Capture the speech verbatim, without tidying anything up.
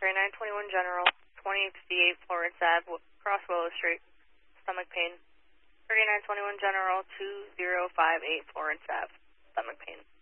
thirty-nine twenty-one General, twenty fifty-eight Florence Avenue, Cross Willow Street, stomach pain. thirty-nine twenty-one General, two zero five eight Florence Avenue, stomach pain.